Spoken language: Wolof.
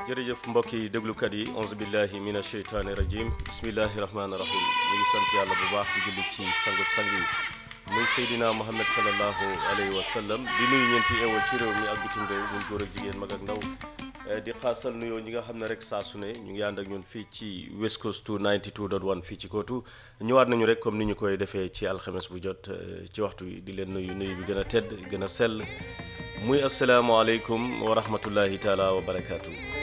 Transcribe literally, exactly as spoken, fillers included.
jërëjëf mbokk yi déglukat yi onze billahi mina sheytaani rajim bismillahi rahmaani rahim ñu ngi sant yàlla bu baax di julli ci sangut sang yi muy Seydina Muhammad sallallahu alayhi wa sallam di nuyu ñeenti eewal ci réew mi ak bitim réew muy góor ak jigéen mag ak ndaw di xaasal nuyoo ñi nga xam ne rek saa su ne ñu ngi ànd ak ñun fii ci West Coast ninety-two point one fii ci Kootu ñëwaat nañu rek comme ni ñu koy defee ci alxames bu jot ci waxtu yi di leen nuyu nuyu bi gën a tedd gën a sell muy asalaamaaleykum wa rahmatullahi taala wa barakaatu.